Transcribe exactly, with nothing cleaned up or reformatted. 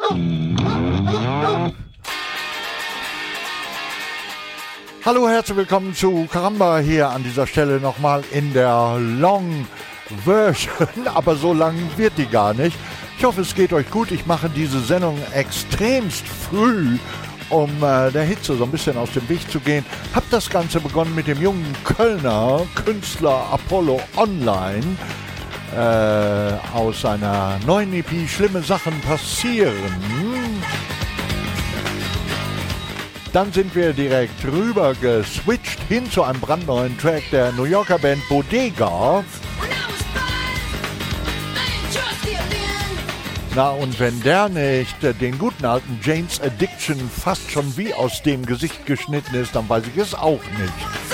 Hallo, herzlich willkommen zu Caramba hier an dieser Stelle nochmal in der Long Version, aber so lang wird die gar nicht. Ich hoffe, es geht euch gut. Ich mache diese Sendung extremst früh, um äh, der Hitze so ein bisschen aus dem Weg zu gehen. Hab das Ganze begonnen mit dem jungen Kölner Künstler Apollo Online äh, aus seiner neuen E P Schlimme Sachen passieren. Dann sind wir direkt rüber geswitcht hin zu einem brandneuen Track der New Yorker Band Bodega. Na, und wenn der nicht den guten alten Jane's Addiction fast schon wie aus dem Gesicht geschnitten ist, dann weiß ich es auch nicht.